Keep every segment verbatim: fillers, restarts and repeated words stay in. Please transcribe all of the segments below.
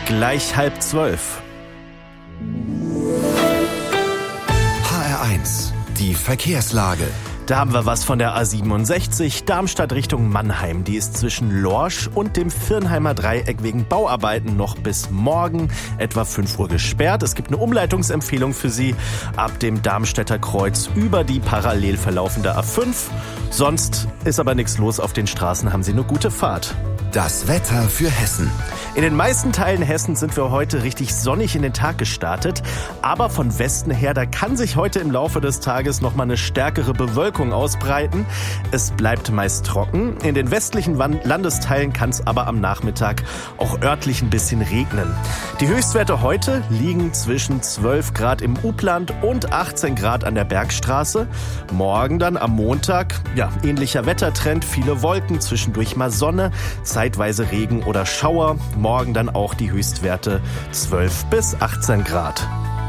Gleich halb zwölf. H R eins, die Verkehrslage. Da haben wir was von der A siebenundsechzig, Darmstadt Richtung Mannheim. Die ist zwischen Lorsch und dem Viernheimer Dreieck wegen Bauarbeiten noch bis morgen etwa fünf Uhr gesperrt. Es gibt eine Umleitungsempfehlung für Sie ab dem Darmstädter Kreuz über die parallel verlaufende A fünf. Sonst ist aber nichts los auf den Straßen, haben Sie eine gute Fahrt. Das Wetter für Hessen. In den meisten Teilen Hessens sind wir heute richtig sonnig in den Tag gestartet. Aber von Westen her, da kann sich heute im Laufe des Tages noch mal eine stärkere Bewölkung ausbreiten. Es bleibt meist trocken. In den westlichen Landesteilen kann es aber am Nachmittag auch örtlich ein bisschen regnen. Die Höchstwerte heute liegen zwischen zwölf Grad im Upland und achtzehn Grad an der Bergstraße. Morgen dann am Montag, ja, ähnlicher Wettertrend, viele Wolken, zwischendurch mal Sonne, zeitweise Regen oder Schauer. Morgen dann auch die Höchstwerte zwölf bis achtzehn Grad.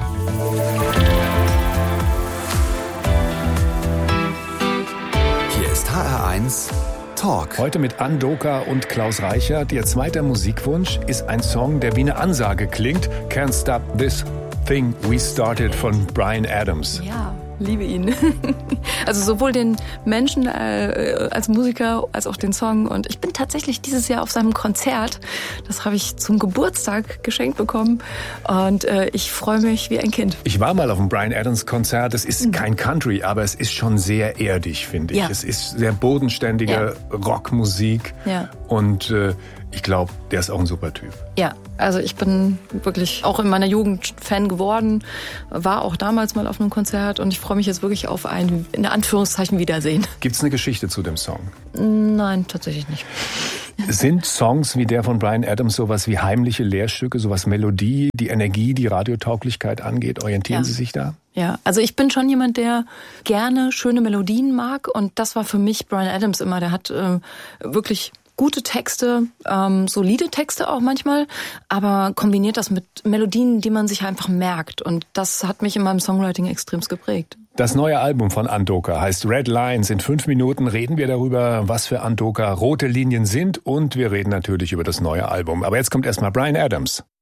Hier ist H R eins Talk. Heute mit Ann Doka und Klaus Reichert. Ihr zweiter Musikwunsch ist ein Song, der wie eine Ansage klingt. Can't Stop This Thing We Started von Bryan Adams. Ja, liebe ihn. Also sowohl den Menschen äh, als Musiker als auch den Song. Und ich bin tatsächlich dieses Jahr auf seinem Konzert. Das habe ich zum Geburtstag geschenkt bekommen. Und äh, ich freue mich wie ein Kind. Ich war mal auf einem Bryan Adams Konzert. Es ist mhm. kein Country, aber es ist schon sehr erdig, finde ich. Ja. Es ist sehr bodenständige ja. Rockmusik. Ja. Und äh, ich glaube, der ist auch ein super Typ. Ja, also ich bin wirklich auch in meiner Jugend Fan geworden, war auch damals mal auf einem Konzert und ich freue mich jetzt wirklich auf ein, in Anführungszeichen, Wiedersehen. Gibt's eine Geschichte zu dem Song? Nein, tatsächlich nicht. Sind Songs wie der von Bryan Adams sowas wie heimliche Lehrstücke, sowas Melodie, die Energie, die Radiotauglichkeit angeht? Orientieren ja. Sie sich da? Ja, also ich bin schon jemand, der gerne schöne Melodien mag und das war für mich Bryan Adams immer. Der hat äh, wirklich gute Texte, ähm, solide Texte auch manchmal, aber kombiniert das mit Melodien, die man sich einfach merkt. Und das hat mich in meinem Songwriting extremst geprägt. Das neue Album von Ann Doka heißt Red Lines. In fünf Minuten reden wir darüber, was für Ann Doka rote Linien sind und wir reden natürlich über das neue Album. Aber jetzt kommt erstmal Bryan Adams.